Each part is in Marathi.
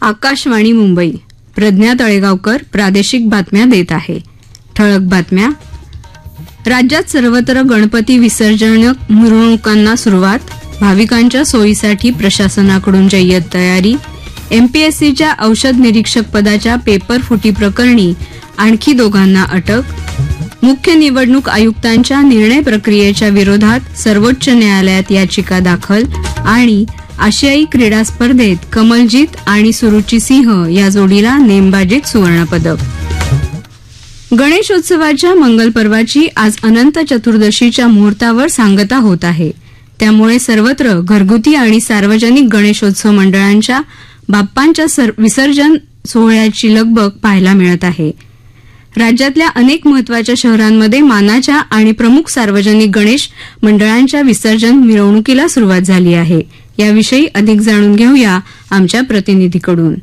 आकाशवाणी मुंबई. प्रज्ञा तळेगावकर प्रादेशिक बातम्या देत आहे. ठळक बातम्या. राज्यात सर्वत्र गणपती विसर्जन मिरवणुकांना सुरुवात. भाविकांच्या सोयीसाठी प्रशासनाकडून जय्यत तयारी. एमपीएससीच्या औषध निरीक्षक पदाच्या पेपर फुटी प्रकरणी आणखी दोघांना अटक. मुख्य निवडणूक आयुक्तांच्या निर्णय प्रक्रियेच्या विरोधात सर्वोच्च न्यायालयात याचिका दाखल. आणि आशियाई क्रीडा स्पर्धेत कमलजीत आणि सुरुची सिंह या जोडीला नेमबाजीत सुवर्णपदक. गणेशोत्सवाच्या मंगल पर्वाची आज अनंत चतुर्दशीच्या मुहूर्तावर सांगता होत आहे. त्यामुळे सर्वत्र घरगुती आणि सार्वजनिक गणेशोत्सव मंडळांच्या बाप्पांच्या विसर्जन सोहळ्याची लगबग पाहायला मिळत आहे. राज्यातल्या अनेक महत्वाच्या शहरांमध्ये मानाच्या आणि प्रमुख सार्वजनिक गणेश मंडळांच्या विसर्जन मिरवणुकीला सुरुवात झाली आहे. याविषयी अधिक जाणून घेऊया आमच्या प्रतिनिधीकडून.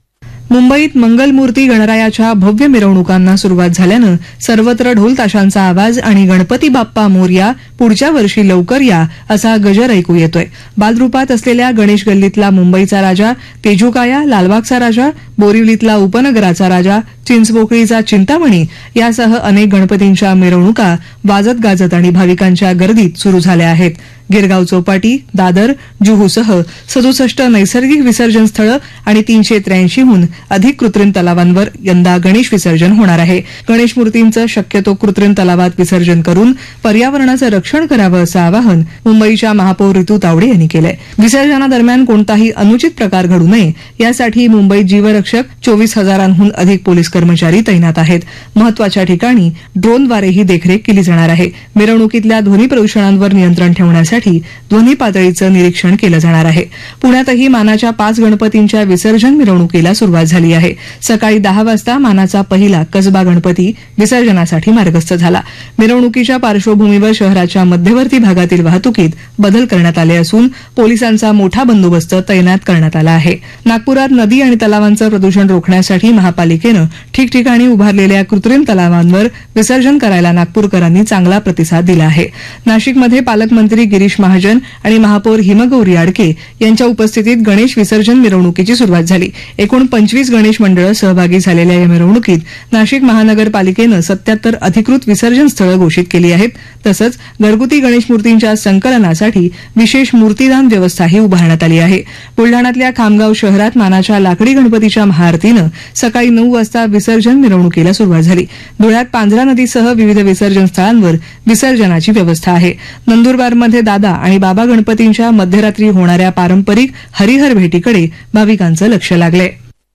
मुंबईत मंगलमूर्ती गणरायाच्या भव्य मिरवणुकांना सुरुवात झाल्यानं सर्वत्र ढोल ताशांचा आवाज आणि गणपती बाप्पा मोरया, पुढच्या वर्षी लवकर या असा गजर ऐकू येतोय. बालरूपात असलेल्या गणेश गल्लीतला मुंबईचा राजा, तेजुकाया, लालबागचा राजा, बोरिवलीतला उपनगराचा राजा, चिंचपोकळीचा चिंतामणी यासह अनेक गणपतींच्या मिरवणुका वाजत गाजत आणि भाविकांच्या गर्दीत सुरू झाल्या आहेत. गिरगाव चौपाटी, दादर, जुहूसह 67 नैसर्गिक विसर्जन स्थळं आणि 383हून अधिक कृत्रिम तलावांवर यंदा गणेश विसर्जन होणार आहे. गणेश मूर्तींचं शक्यतो कृत्रिम तलावात विसर्जन करून पर्यावरणाचं रक्षण करावं असं आवाहन मुंबईच्या महापौर ऋतू तावडे यांनी केलंय. विसर्जनादरम्यान कोणताही अनुचित प्रकार घडू नये यासाठी मुंबईत जीवरक्षक 24,000हून अधिक पोलीस कर्मचारी तैनात आहेत. महत्वाच्या ठिकाणी ड्रोनद्वारेही देखरेख केली जाणार आहे. मिरवणुकीतल्या ध्वनी प्रदूषणांवर नियंत्रण ठेवण्यासाठी ध्वनी पातळीचं निरीक्षण केलं जाणार आहे. पुण्यातही मानाच्या 5 गणपतींच्या विसर्जन मिरवणुकीला सुरुवात झाली आहे. सकाळी 10 वाजता मानाचा पहिला कसबा गणपती विसर्जनासाठी मार्गस्थ झाला. मिरवणुकीच्या पार्श्वभूमीवर शहराच्या मध्यवर्ती भागातील वाहतुकीत बदल करण्यात आले असून पोलिसांचा मोठा बंदोबस्त तैनात करण्यात आला आहे. नागपुरात नदी आणि तलावांचं प्रदूषण रोखण्यासाठी महापालिकेनं ठिकठिकाणी उभारलेल्या कृत्रिम तलावांवर विसर्जन करायला नागपूरकरांनी चांगला प्रतिसाद दिला आहे. नाशिकमध्ये पालकमंत्री गिरीश महाजन आणि महापौर हिमगौरी आडके यांच्या उपस्थितीत गणेश विसर्जन मिरवणुकीची सुरुवात झाली. एकूण 25 गणेश मंडळं सहभागी झालेल्या या मिरवणुकीत नाशिक महानगरपालिकेनं 77 अधिकृत विसर्जन स्थळं घोषित केली आहेत. तसंच घरगुती गणेश मूर्तींच्या संकलनासाठी विशेष मूर्तीदान व्यवस्थाही उभारण्यात आली आहे. बुलढाण्यातल्या खामगाव शहरात मानाच्या लाकडी गणपतीच्या महाआरतीनं सकाळी 9 वाजता विसर्जन मिरवणुकीला सुरुवात झाली. धुळ्यात पांझरा नदीसह विविध विसर्जन स्थळांवर विसर्जनाची व्यवस्था आहे. नंदुरबारमध्ये दादा आणि बाबा गणपतींच्या मध्यरात्री होणाऱ्या पारंपरिक हरिहर भेटीकडे भाविकांचं लक्ष लागलंय.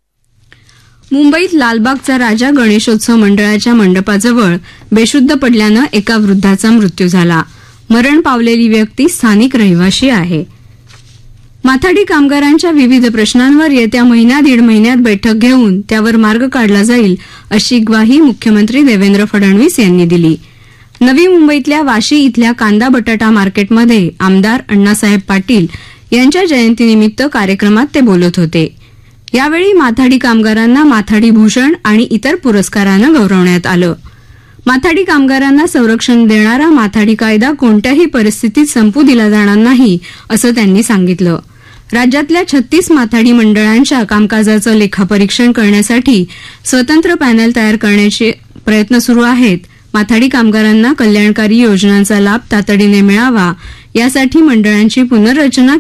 मुंबईत लालबागचा राजा गणेशोत्सव मंडळाच्या मंडपाजवळ बेशुद्ध पडल्यानं एका वृद्धाचा मृत्यू झाला. मरण पावलेली व्यक्ती स्थानिक रहिवाशी आहे. माथाडी कामगारांच्या विविध प्रश्नांवर येत्या दीड महिन्यात बैठक घेऊन त्यावर मार्ग काढला जाईल अशी ग्वाही मुख्यमंत्री देवेंद्र फडणवीस यांनी दिली. नवी मुंबईतल्या वाशी इथल्या कांदा बटाटा मार्केटमध्ये आमदार अण्णासाहेब पाटील यांच्या जयंतीनिमित्त कार्यक्रमात ते बोलत होते. यावेळी माथाडी कामगारांना माथाडी भूषण आणि इतर पुरस्कारानं गौरवण्यात आलं. माथाडी कामगारांना संरक्षण देणारा माथाडी कायदा कोणत्याही परिस्थितीत संपू दिला जाणार नाही असं त्यांनी सांगितलं. राज्यातल्या 36 माथाडी मंडळांच्या कामकाजाचं लेखापरीक्षण करण्यासाठी स्वतंत्र पॅनल तयार करण्याचे प्रयत्न सुरू आहेत. माथाडी कामगारांना कल्याणकारी योजनांचा लाभ तातडीने मिळावा यासाठी मंडळांची पुनर्रचना